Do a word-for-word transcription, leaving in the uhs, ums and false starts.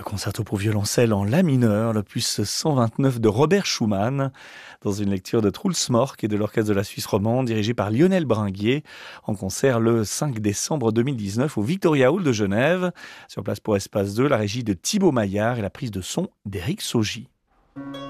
concerto pour violoncelle en la mineur, l'opus cent vingt-neuf de Robert Schumann, dans une lecture de Truls Mork et de l'Orchestre de la Suisse romande, dirigé par Lionel Bringuier, en concert le cinq décembre deux mille dix-neuf au Victoria Hall de Genève. Sur place pour Espace deux, la régie de Thibaut Maillard et la prise de son d'Éric Saugy.